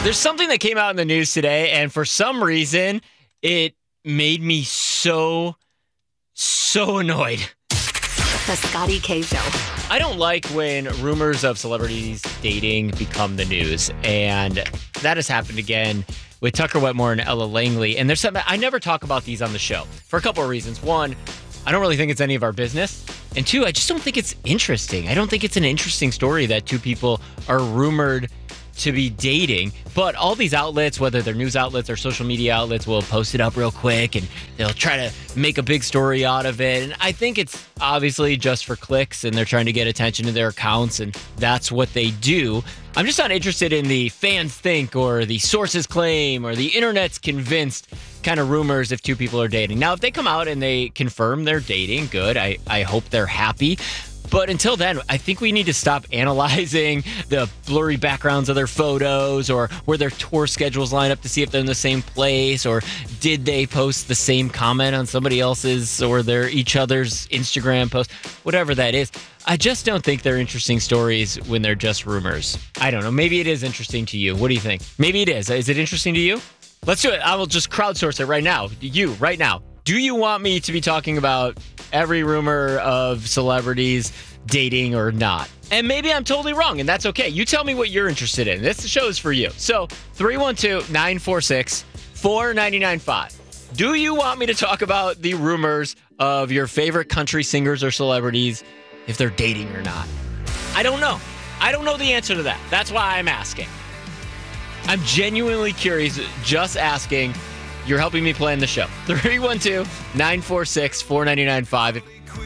There's something that came out in the news today, and for some reason, it made me so annoyed. The Scotty K Show. I don't like when rumors of celebrities dating become the news, and that has happened again with Tucker Wetmore and Ella Langley. And there's something, I never talk about these on the show for a couple of reasons. One, I don't really think it's any of our business. And two, I just don't think it's interesting. I don't think it's an interesting story that two people are rumored to be dating, but all these outlets, whether they're news outlets or social media outlets, will post it up real quick and they'll try to make a big story out of it. And I think it's obviously just for clicks and they're trying to get attention to their accounts, and that's what they do. I'm just not interested in the fans think or the sources claim or the internet's convinced kind of rumors if two people are dating. Now, if they come out and they confirm they're dating, good. I hope they're happy. But until then, I think we need to stop analyzing the blurry backgrounds of their photos or where their tour schedules line up to see if they're in the same place, or did they post the same comment on somebody else's or each other's Instagram post, whatever that is. I just don't think they're interesting stories when they're just rumors. I don't know. Maybe it is interesting to you. What do you think? Maybe it is. Is it interesting to you? Let's do it. I will just crowdsource it right now. You, right now. Do you want me to be talking about every rumor of celebrities dating or not? And maybe I'm totally wrong, and that's okay. You tell me what you're interested in. This show is for you. So 312-946-4995. Do you want me to talk about the rumors of your favorite country singers or celebrities, if they're dating or not? I don't know. I don't know the answer to that. That's why I'm asking. I'm genuinely curious, just asking. You're helping me plan the show. 312-946-4995.